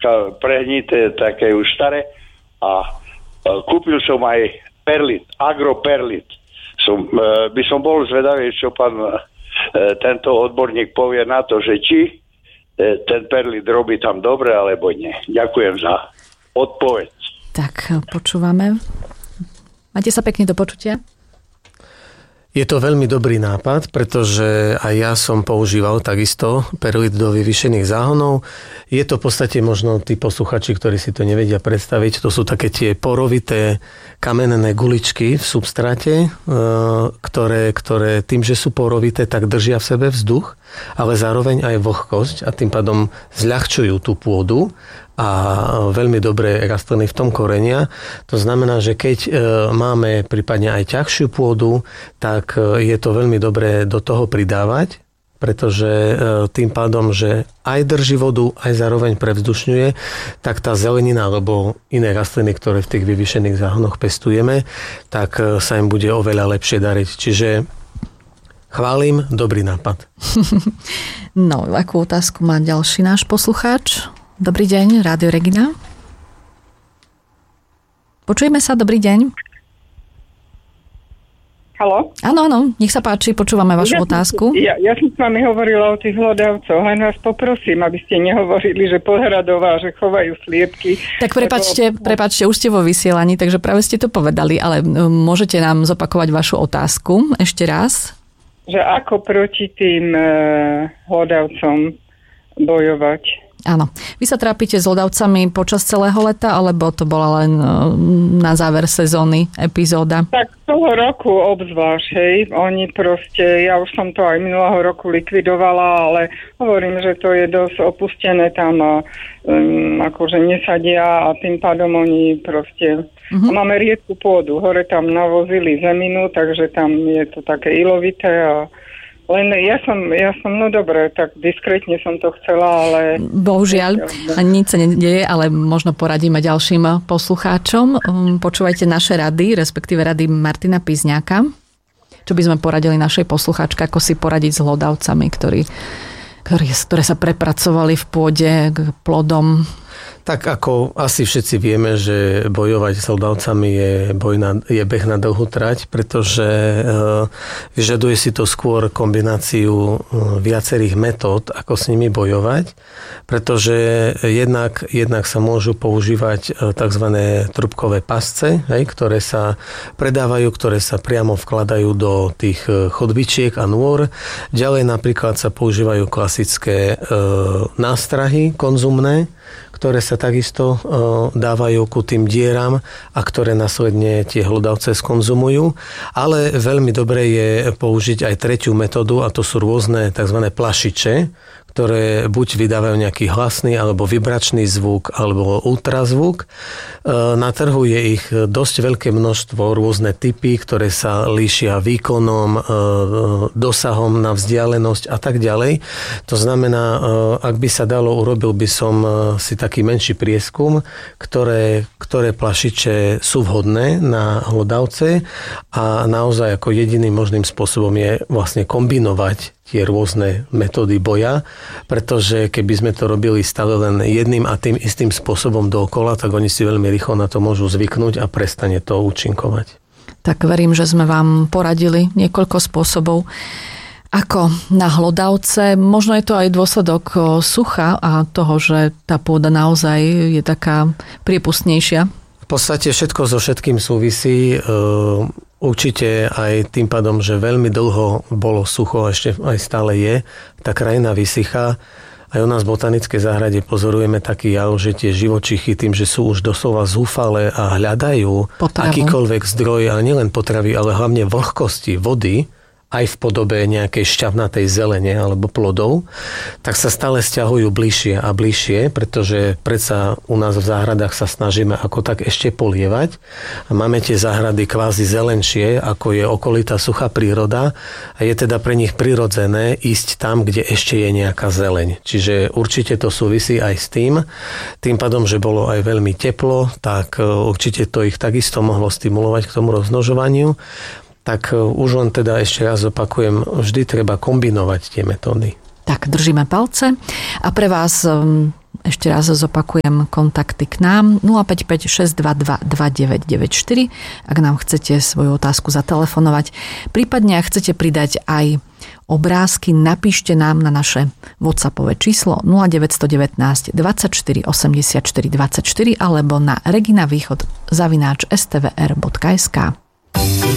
dneska prehnité, také už staré a kúpil som aj perlit, agroperlit. By som bol zvedavý, čo pán tento odborník povie na to, že či ten perlit robí tam dobre, alebo nie. Ďakujem za odpoveď. Tak, počúvame. Máte sa pekne do počutia? Je to veľmi dobrý nápad, pretože aj ja som používal takisto perlit do vyvýšených záhonov. Je to v podstate možno tí posluchači, ktorí si to nevedia predstaviť. To sú také tie porovité kamenné guličky v substráte, ktoré tým, že sú porovité, tak držia v sebe vzduch, ale zároveň aj vlhkosť a tým pádom zľahčujú tú pôdu a veľmi dobré rastliny v tom korenia. To znamená, že keď máme prípadne aj ťažšiu pôdu, tak je to veľmi dobré do toho pridávať, pretože tým pádom, že aj drží vodu, aj zároveň prevzdušňuje, tak tá zelenina alebo iné rastliny, ktoré v tých vyvýšených záhonoch pestujeme, tak sa im bude oveľa lepšie dariť. Čiže chválim, dobrý nápad. No, akú otázku má ďalší náš poslucháč? Dobrý deň, Rádio Regina. Počujeme sa, dobrý deň. Haló? Áno, nech sa páči, počúvame vašu otázku. Ja som s vami hovorila o tých hlodavcoch, len vás poprosím, aby ste nehovorili, že Podhradová, že chovajú sliepky. Tak prepáčte, už ste vo vysielaní, takže práve ste to povedali, ale môžete nám zopakovať vašu otázku ešte raz? Že ako proti tým hlodavcom bojovať? Áno. Vy sa trápite s hlodavcami počas celého leta, alebo to bola len na záver sezóny epizóda? Tak toho roku obzvlášť, hej. Oni proste, ja už som to aj minulého roku likvidovala, ale hovorím, že to je dosť opustené tam a akože nesadia a tým pádom oni proste... A máme riedku pôdu. Hore tam navozili zeminu, takže tam je to také ilovité a len ja som, no dobre, tak diskrétne som to chcela, ale... Bohužiaľ, nič sa nedieje, ale možno poradíme ďalším poslucháčom. Počúvajte naše rady, respektíve rady Martina Pizňáka. Čo by sme poradili našej poslucháčke, ako si poradiť s hlodavcami, ktoré sa prepracovali v pôde k plodom. Tak ako asi všetci vieme, že bojovať s hlodavcami je beh na dlhú trať, pretože vyžaduje si to skôr kombináciu viacerých metód, ako s nimi bojovať, pretože jednak sa môžu používať tzv. Trubkové pasce, ktoré sa predávajú, ktoré sa priamo vkladajú do tých chodbičiek a nôr. Ďalej napríklad sa používajú klasické nástrahy konzumné, ktoré sa takisto dávajú ku tým dieram a ktoré následne tie hlodavce skonzumujú. Ale veľmi dobre je použiť aj tretiu metódu, a to sú rôzne tzv. Plašiče, ktoré buď vydávajú nejaký hlasný alebo vibračný zvuk alebo ultrazvuk. Na trhu je ich dosť veľké množstvo, rôzne typy, ktoré sa líšia výkonom, dosahom na vzdialenosť a tak ďalej. To znamená, ak by sa dalo, urobil by som si taký menší prieskum, ktoré plašiče sú vhodné na hlodavce a naozaj ako jediným možným spôsobom je vlastne kombinovať tie rôzne metódy boja, pretože keby sme to robili stále len jedným a tým istým spôsobom dookola, tak oni si veľmi rýchlo na to môžu zvyknúť a prestane to účinkovať. Tak verím, že sme vám poradili niekoľko spôsobov, ako na hlodavce. Možno je to aj dôsledok sucha a toho, že tá pôda naozaj je taká priepustnejšia. V podstate všetko so všetkým súvisí. Určite aj tým pádom, že veľmi dlho bolo sucho, ešte aj stále je, tá krajina vysychá. Aj u nás v botanickej záhrade pozorujeme taký jav, že tie živočichy tým, že sú už doslova zúfalé a hľadajú akýkoľvek zdroj, a nielen potravy, ale hlavne vlhkosti vody, aj v podobe nejakej šťavnatej zelene alebo plodov, tak sa stále sťahujú bližšie a bližšie, pretože predsa u nás v záhradách sa snažíme ako tak ešte polievať a máme tie záhrady kvázi zelenšie, ako je okolitá suchá príroda a je teda pre nich prirodzené ísť tam, kde ešte je nejaká zeleň. Čiže určite to súvisí aj s tým. Tým pádom, že bolo aj veľmi teplo, tak určite to ich takisto mohlo stimulovať k tomu rozmnožovaniu. Tak už len teda ešte raz opakujem, vždy treba kombinovať tie metódy. Tak, držíme palce. A pre vás Ešte raz zopakujem kontakty k nám 055 622 2994, ak nám chcete svoju otázku zatelefonovať. Prípadne, ak chcete pridať aj obrázky, napíšte nám na naše WhatsAppové číslo 0919 24 84 24 alebo na reginavýchod@stvr.sk.